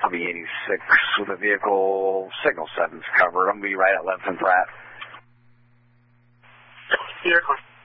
I'll be 86 with a vehicle, signal 7's covered. I'm going to be right at Levinson Pratt. You're